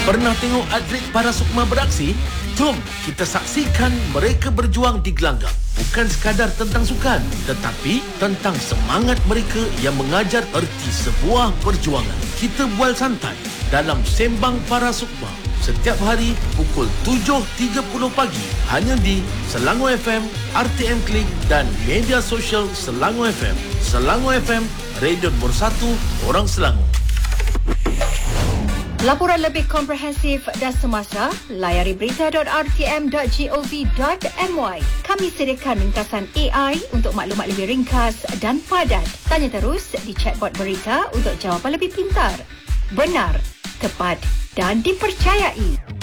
Pernah tengok atlet para sukma beraksi? Jom kita saksikan mereka berjuang di gelanggang. Bukan sekadar tentang sukan, tetapi tentang semangat mereka yang mengajar erti sebuah perjuangan. Kita bual santai dalam Sembang Para Sukma setiap hari pukul 7.30 pagi hanya di Selangor FM, RTM Klik dan media sosial Selangor FM. Selangor FM, radio nombor 1 orang Selangor. Laporan lebih komprehensif dan semasa, layari berita.rtm.gov.my. Kami sediakan ringkasan AI untuk maklumat lebih ringkas dan padat. Tanya terus di chatbot berita untuk jawapan lebih pintar, benar, tepat dan dipercayai.